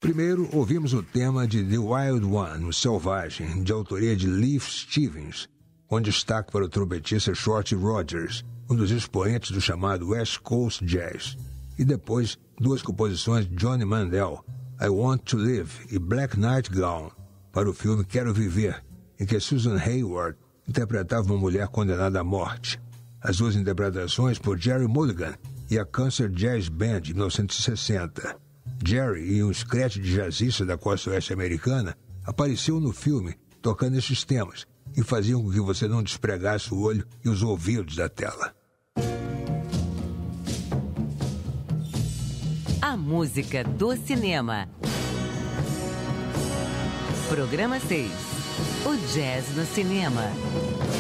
Primeiro, ouvimos o tema de The Wild One, o Selvagem, de autoria de Leif Stevens, com destaque para o trompetista Shorty Rogers, um dos expoentes do chamado West Coast Jazz. E depois, duas composições de Johnny Mandel, I Want to Live e Black Night Gown, para o filme Quero Viver, em que Susan Hayward interpretava uma mulher condenada à morte. As duas interpretações por Jerry Mulligan e a Cancer Jazz Band, de 1960. Jerry, e um scratch de jazzista da costa oeste americana, apareceu no filme tocando esses temas e faziam com que você não despregasse o olho e os ouvidos da tela. A música do cinema. Programa 6. O jazz no cinema.